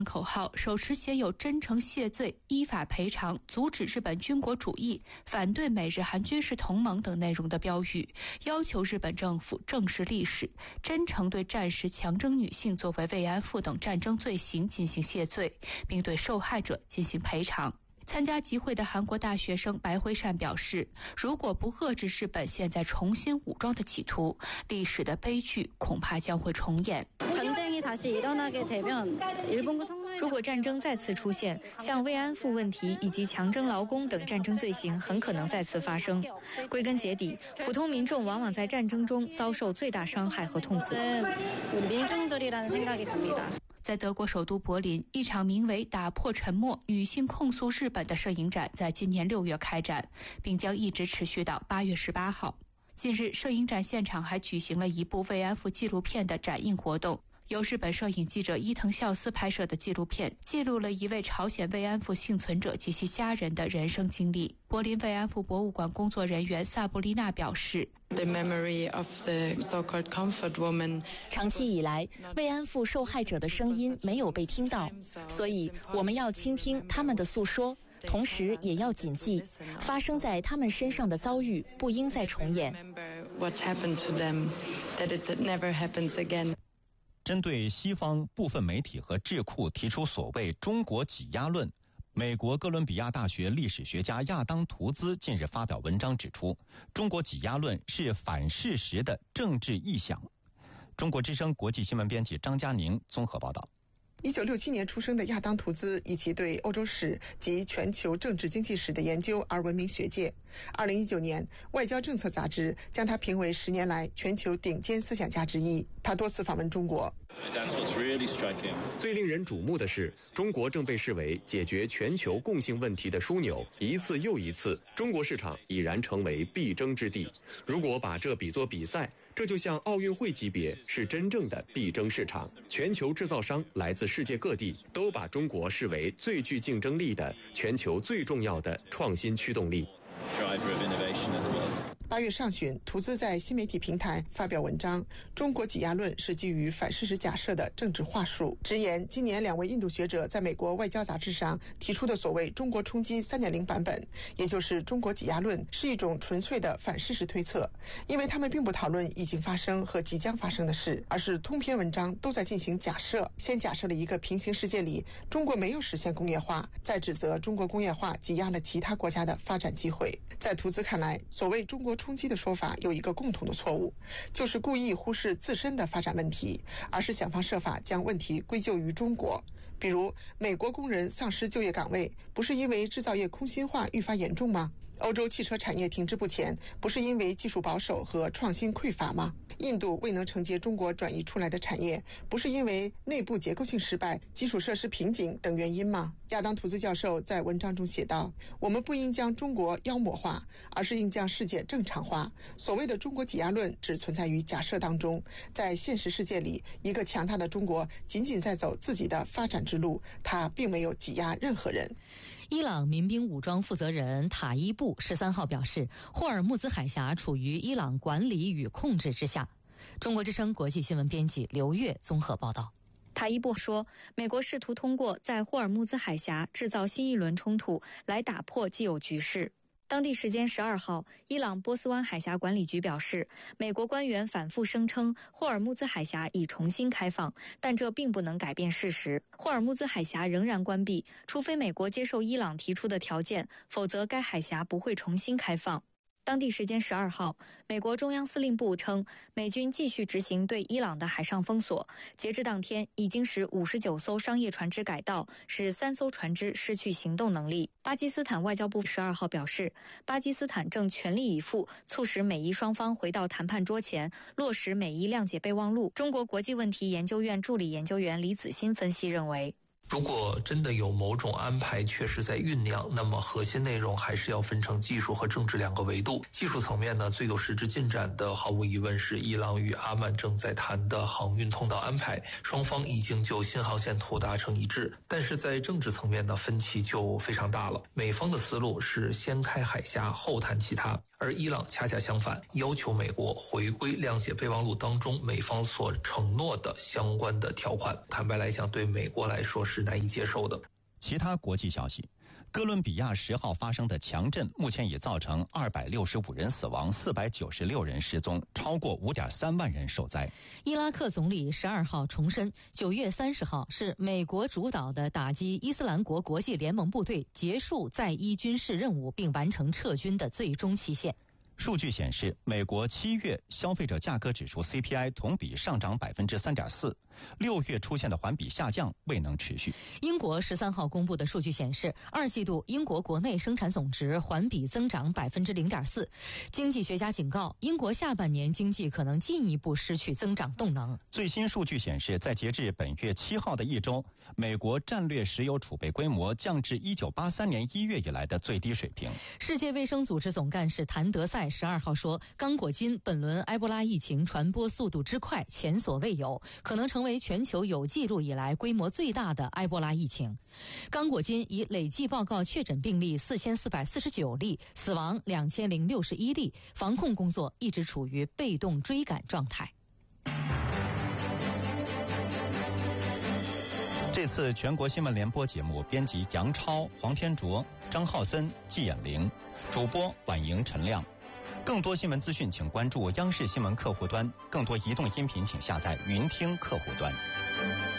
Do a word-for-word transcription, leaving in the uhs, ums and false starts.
口号，手持写有真诚谢罪、依法赔偿、阻止日本军国主义、反对美日韩军事同盟等内容的标语，要求日本政府正视历史，真诚对战时强征女性作为慰安妇等战争罪行进行谢罪，并对受害者进行赔偿。参加集会的韩国大学生白辉善表示，如果不遏制日本现在重新武装的企图，历史的悲剧恐怕将会重演。 如果战争再次出现，像慰安妇问题以及强征劳工等战争罪行很可能再次发生。归根结底，普通民众往往在战争中遭受最大伤害和痛苦。 在德国首都柏林，一场名为“打破沉默，女性控诉日本”的摄影展在今年六月开展，并将一直持续到八月十八号。近日，摄影展现场还举行了一部慰安妇纪录片的展映活动。由日本摄影记者伊藤孝司拍摄的纪录片，记录了一位朝鲜慰安妇幸存者及其家人的人生经历。柏林慰安妇博物馆工作人员萨布丽娜表示， The memory of the so-called comfort woman. 长期以来，慰安妇受害者的声音没有被听到，所以我们要倾听他们的诉说，同时也要谨记，发生在他们身上的遭遇不应再重演。 What happened to them, that it never happens again. 针对西方部分媒体和智库提出所谓中国挤压论，美国哥伦比亚大学历史学家亚当·图兹近日发表文章指出，中国挤压论是反事实的政治臆想。中国之声国际新闻编辑张嘉宁综合报道。 一九六七年出生的亚当·图兹以其对欧洲史及全球政治经济史的研究而闻名学界。二零一九年，《外交政策》杂志将他评为十年来全球顶尖思想家之一。他多次访问中国。 最令人瞩目的是，中国正被视为解决全球共性问题的枢纽，一次又一次，中国市场已然成为必争之地。如果把这比作比赛，这就像奥运会级别，是真正的必争市场。全球制造商来自世界各地，都把中国视为最具竞争力的全球最重要的创新驱动力。 八月上旬，图兹在新媒体平台发表文章，中国挤压论是基于反事实假设的政治话术，直言今年两位印度学者在美国外交杂志上提出的所谓中国冲击 三点零 版本，也就是中国挤压论，是一种纯粹的反事实推测，因为他们并不讨论已经发生和即将发生的事，而是通篇文章都在进行假设，先假设了一个平行世界里中国没有实现工业化，再指责中国工业化挤压了其他国家的发展机会。在图兹看来，所谓中国冲击的说法有一个共同的错误，就是故意忽视自身的发展问题，而是想方设法将问题归咎于中国。比如，美国工人丧失就业岗位，不是因为制造业空心化愈发严重吗？欧洲汽车产业停滞不前，不是因为技术保守和创新匮乏吗？印度未能承接中国转移出来的产业，不是因为内部结构性失败、基础设施瓶颈等原因吗？亚当·图兹教授在文章中写道，我们不应将中国妖魔化，而是应将世界正常化。所谓的中国挤压论只存在于假设当中，在现实世界里，一个强大的中国仅仅在走自己的发展之路，它并没有挤压任何人。 伊朗民兵武装负责人塔伊布十三号表示，霍尔木兹海峡处于伊朗管理与控制之下。中国之声国际新闻编辑刘月综合报道。 塔伊布说，美国试图通过在霍尔木兹海峡制造新一轮冲突来打破既有局势。当地时间十二号，伊朗波斯湾海峡管理局表示，美国官员反复声称霍尔木兹海峡已重新开放，但这并不能改变事实。霍尔木兹海峡仍然关闭，除非美国接受伊朗提出的条件，否则该海峡不会重新开放。当地时间十二号，美国中央司令部称，美军继续执行对伊朗的海上封锁。截至当天，已经使五十九艘商业船只改道，使三艘船只失去行动能力。巴基斯坦外交部十二号表示，巴基斯坦正全力以赴促使美伊双方回到谈判桌前，落实美伊谅解备忘录。中国国际问题研究院助理研究员李子欣分析认为， 如果真的有某种安排确实在酝酿，那么核心内容还是要分成技术和政治两个维度。技术层面呢，最有实质进展的毫无疑问是伊朗与阿曼正在谈的航运通道安排，双方已经就新航线图达成一致。但是在政治层面呢，分歧就非常大了。美方的思路是先开海峡后谈其他，而伊朗恰恰相反，要求美国回归谅解备忘录当中美方所承诺的相关的条款。坦白来讲，对美国来说是是难以接受的。 其他国际消息，哥伦比亚十号发生的强震目前已造成二百六十五人死亡，四百九十六人失踪，超过五点三万人受灾。 伊拉克总理十二号重申，九月三十号是美国主导的打击伊斯兰国国际联盟部队结束在伊军事任务并完成撤军的最终期限。 数据显示，美国七月消费者价格指数 C P I 同比上涨百分之三点四，六月出现的环比下降未能持续。 英国十三号公布的数据显示，二季度英国国内生产总值环比增长百分之零点四。经济学家警告，英国下半年经济可能进一步失去增长动能。 最新数据显示，在截至本月七号的一周，美国战略石油储备规模降至一九八三年一月以来的最低水平。 世界卫生组织总干事谭德赛十二号说，刚果金本轮埃博拉疫情传播速度之快前所未有，可能成为全球有记录以来规模最大的埃博拉疫情。刚果金已累计报告确诊病例四千四百四十九例，死亡两千零六十一例，防控工作一直处于被动追赶状态。 这次全国新闻联播节目编辑杨超、黄天卓、张浩森、季衍玲，主播婉莹、陈亮。更多新闻资讯请关注央视新闻客户端，更多移动音频请下载云听客户端。